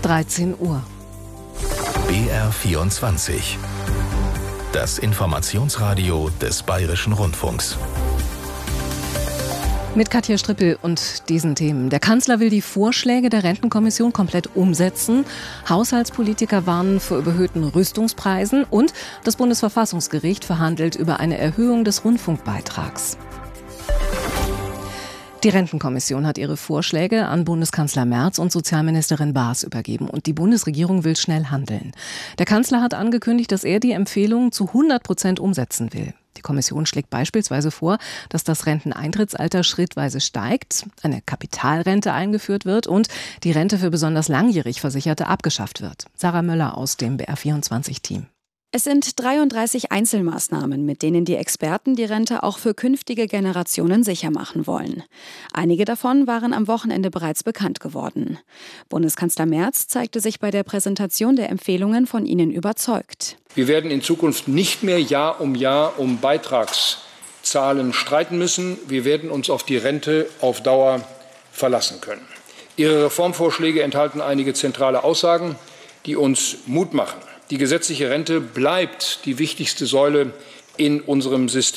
13 Uhr. BR24. Das Informationsradio des Bayerischen Rundfunks. Mit Katja Strippel und diesen Themen. Der Kanzler will die Vorschläge der Rentenkommission komplett umsetzen. Haushaltspolitiker warnen vor überhöhten Rüstungspreisen und das Bundesverfassungsgericht verhandelt über eine Erhöhung des Rundfunkbeitrags. Die Rentenkommission hat ihre Vorschläge an Bundeskanzler Merz und Sozialministerin Baas übergeben und die Bundesregierung will schnell handeln. Der Kanzler hat angekündigt, dass er die Empfehlungen zu 100% umsetzen will. Die Kommission schlägt beispielsweise vor, dass das Renteneintrittsalter schrittweise steigt, eine Kapitalrente eingeführt wird und die Rente für besonders langjährig Versicherte abgeschafft wird. Sarah Möller aus dem BR24-Team. Es sind 33 Einzelmaßnahmen, mit denen die Experten die Rente auch für künftige Generationen sicher machen wollen. Einige davon waren am Wochenende bereits bekannt geworden. Bundeskanzler Merz zeigte sich bei der Präsentation der Empfehlungen von ihnen überzeugt. Wir werden in Zukunft nicht mehr Jahr um Beitragszahlen streiten müssen. Wir werden uns auf die Rente auf Dauer verlassen können. Ihre Reformvorschläge enthalten einige zentrale Aussagen, die uns Mut machen. Die gesetzliche Rente bleibt die wichtigste Säule in unserem System.